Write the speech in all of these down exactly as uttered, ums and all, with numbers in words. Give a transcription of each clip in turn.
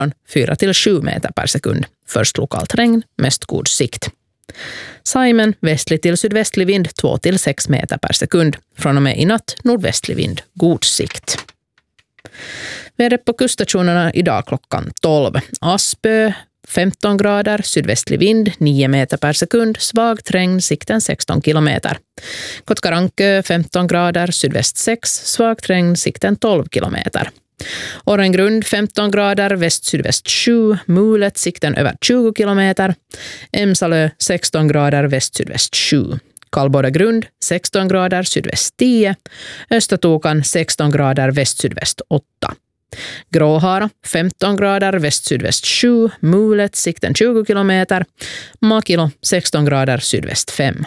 morgon fyra till sju meter per sekund. Först lokalt regn, mest god sikt. Saimen västlig till sydvästlig vind två till sex meter per sekund. Från och med i natt nordvästlig vind, god sikt. Vädret på kuststationerna idag klockan tolv. Aspö femton grader, sydvästlig vind nio meter per sekund, svagt regn, sikten sexton kilometer. Kotkarankö femton grader, sydväst sex, svagt regn, sikten tolv kilometer. Orrengrund femton grader, väst-sydväst sju, mulet, sikten över tjugo kilometer. Emsalö sexton grader, väst-sydväst sju. Kallbordagrund sexton grader, sydväst tio. Östertokan sexton grader, väst-sydväst åtta. Gråhara femton grader, väst-sydväst sju, mulet, sikten tjugo kilometer. Makilo sexton grader, sydväst fem.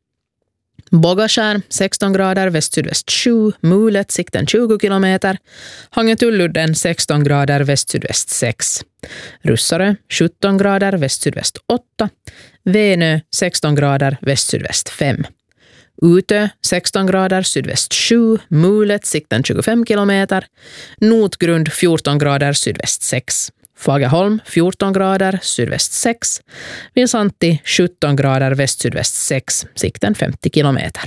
Bogaskär sexton grader, väst-sydväst sju, mulet, sikten tjugo kilometer. Hangetulludden sexton grader, väst-sydväst sex. Russarö sjutton grader, väst-sydväst åtta. Venö sexton grader, väst-sydväst fem. Utö sexton grader, sydväst sju, mulet, sikten tjugofem kilometer. Notgrund fjorton grader, sydväst sex. Fagerholm fjorton grader, sydväst sex. Vinsanti sjutton grader, väst-sydväst sex, sikten femtio kilometer.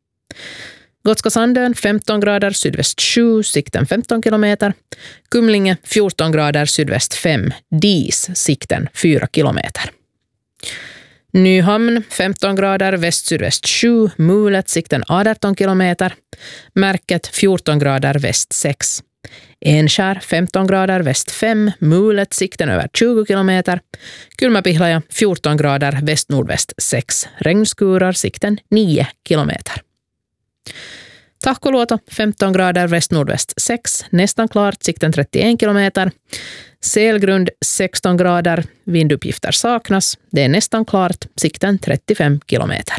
Gotska Sandön femton grader, sydväst sju, sikten femton kilometer. Kumlinge fjorton grader, sydväst fem, Dis, sikten fyra kilometer. Nyhamn femton grader, väst-sydväst sju, mulet, sikten arton kilometer. Märket fjorton grader, väst sex. Enskär femton grader, väst fem, mulet, sikten över tjugo kilometer. Kylmäpihlaja fjorton grader, väst-nordväst sex, regnskurar, sikten nio kilometer. Tahkoluoto femton grader, väst-nordväst sex, nästan klart, sikten trettioen kilometer. Selgrund sexton grader, vinduppgifter saknas, det är nästan klart, sikten trettiofem kilometer.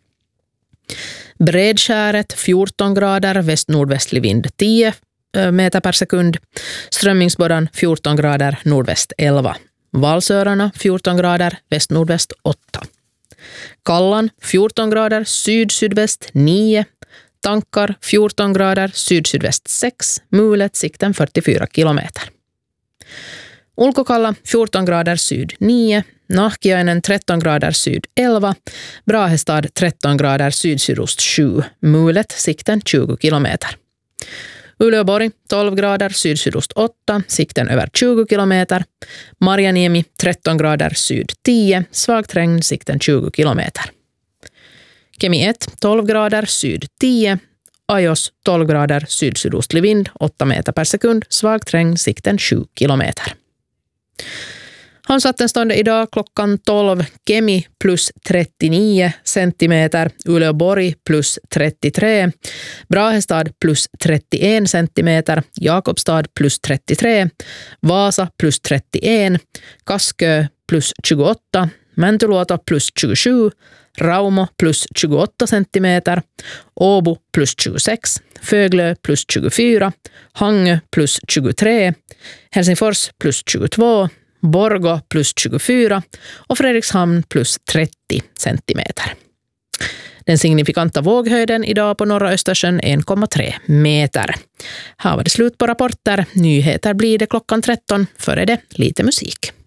Bredskäret fjorton grader, väst-nordvästlig vind tio meter per sekund. Strömmingsbordan fjorton grader, nordväst elva. Valsörarna fjorton grader, väst-nordväst åtta. Kallan fjorton grader, syd-sydväst nio. Tankar fjorton grader, syd-sydväst sex. Mulet, sikten fyrtiofyra kilometer. Ulkokalla fjorton grader, syd nio. Nahkiainen tretton grader, syd elva. Brahestad tretton grader, syd-sydost sju. Mulet, sikten tjugo kilometer. Uleåborg tolv grader, syd-sydost åtta, sikten över tjugo kilometer. Marjaniemi tretton grader, syd tio, svagt regn, sikten tjugo kilometer. Kemi ett tolv grader, syd tio. Ajos tolv grader, syd-sydostlig vind åtta meter per sekund, svagt regn, sikten sju kilometer. Havsvattenståndet idag klockan tolv, Kemi plus trettionio centimeter, Uleåborg plus trettiotre, Brahestad plus trettioen centimeter, Jakobstad plus trettiotre, Vasa plus trettioen, Kaskö plus tjugoåtta, Mäntyluoto plus tjugosju, Raumo plus tjugoåtta centimeter, Åbo plus tjugosex, Föglö plus tjugofyra, Hangö plus tjugotre, Helsingfors plus tjugotvå, Borgå plus tjugofyra och Fredrikshamn plus trettio centimeter. Den signifikanta våghöjden idag på norra Östersjön en komma tre meter. Här var det slut på rapporter. Nyheter blir det klockan tretton. Före det lite musik.